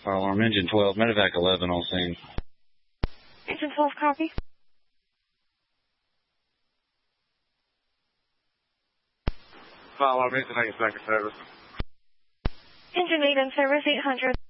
Fire alarm engine 12, medevac 11 on scene. Engine 12, copy. Fire alarm engine 8 second service. Engine 8 in service 800.